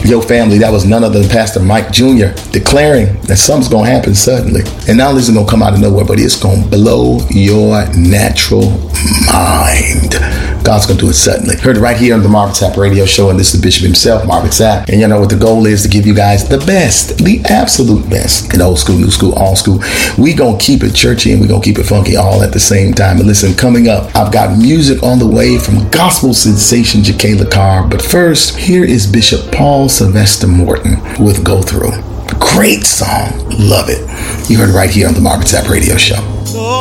Yo, family, that was none other than Pastor Mike Jr. declaring that something's going to happen suddenly. And not only is it going to come out of nowhere, but it's going to blow your natural mind. God's going to do it suddenly. Heard it right here on the Marvin Sapp Radio Show, and this is Bishop himself, Marvin Sapp. And you know what the goal is, to give you guys the best, the absolute best in old school, new school, all school. We going to keep it churchy and we going to keep it funky all at the same time. And listen, coming up, I've got music on the way from gospel sensation Jacqueline Carr. But first, here is Bishop Paul Sylvester Morton with Go Through. Great song. Love it. You heard it right here on the Marvin Sapp Radio Show.